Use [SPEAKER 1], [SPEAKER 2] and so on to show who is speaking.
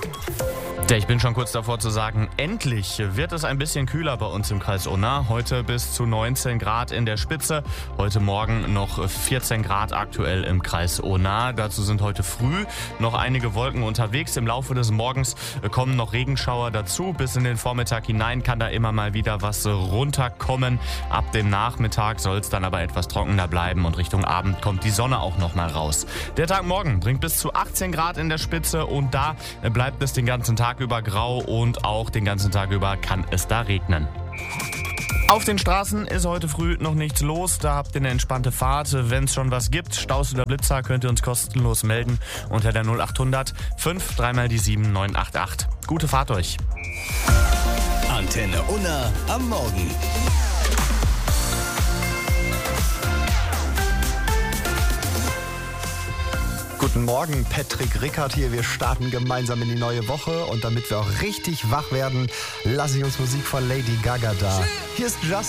[SPEAKER 1] Ich bin schon kurz davor zu sagen, endlich wird es ein bisschen kühler bei uns im Kreis Unna. Heute bis zu 19 Grad in der Spitze. Heute Morgen noch 14 Grad aktuell im Kreis Unna. Dazu sind heute früh noch einige Wolken unterwegs. Im Laufe des Morgens kommen noch Regenschauer dazu. Bis in den Vormittag hinein kann da immer mal wieder was runterkommen. Ab dem Nachmittag soll es dann aber etwas trockener bleiben und Richtung Abend kommt die Sonne auch noch mal raus. Der Tag morgen bringt bis zu 18 Grad in der Spitze und da bleibt es den ganzen Tag über grau und auch den ganzen Tag über kann es da regnen. Auf den Straßen ist heute früh noch nichts los, da habt ihr eine entspannte Fahrt. Wenn es schon was gibt, Staus oder Blitzer, könnt ihr uns kostenlos melden unter der 0800 5 3 mal die 7 988. Gute Fahrt euch.
[SPEAKER 2] Antenne Unna am Morgen.
[SPEAKER 3] Guten Morgen, Patrick Rickard hier. Wir starten gemeinsam in die neue Woche und damit wir auch richtig wach werden, lasse ich uns Musik von Lady Gaga da. Hier ist Just